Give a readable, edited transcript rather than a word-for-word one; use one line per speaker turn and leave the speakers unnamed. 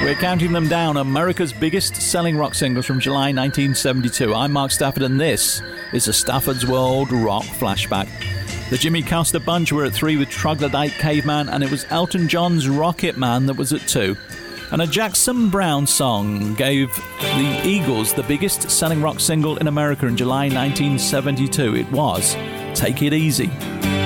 We're counting them down, America's biggest selling rock singles from July 1972. I'm Mark Stafford, and this is a Stafford's World Rock Flashback. The Jimmy Castor Bunch were at 3 with Troglodyte Caveman, and it was Elton John's Rocket Man that was at 2. And a Jackson Browne song gave the Eagles the biggest selling rock single in America in July 1972. It was Take It Easy.